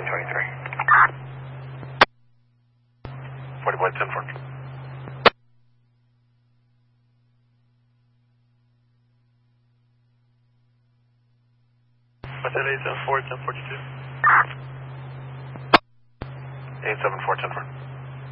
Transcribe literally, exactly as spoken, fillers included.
nine twenty-three. forty point ten four. What's that, eight seven four, ten forty-two? eight seven four, ten four.